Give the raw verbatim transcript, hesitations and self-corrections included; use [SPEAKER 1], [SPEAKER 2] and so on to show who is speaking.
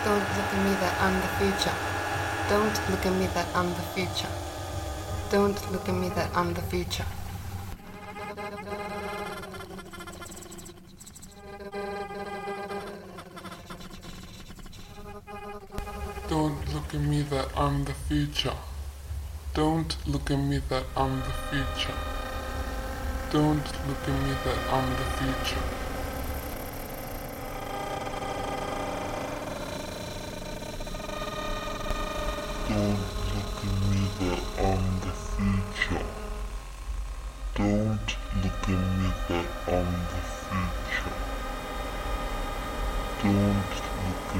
[SPEAKER 1] Don't look at me that I'm the future. Don't look at me that I'm the future. Don't look at me that I'm the future.
[SPEAKER 2] Don't look at me that I'm the future. Don't look at me that I'm the future. Don't look at me that I'm the future.
[SPEAKER 3] Don't look at me that I'm the future. Don't look at me that I'm the future. Don't look at